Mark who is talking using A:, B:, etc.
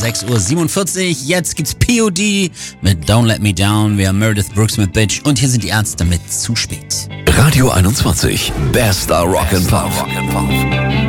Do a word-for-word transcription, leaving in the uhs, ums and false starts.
A: sechs Uhr siebenundvierzig. Jetzt gibt's P O D mit Don't Let Me Down. Wir haben Meredith Brooks mit Bitch. Und hier sind die Ärzte mit Zu spät.
B: Radio einundzwanzig. Bester Rock and Pop.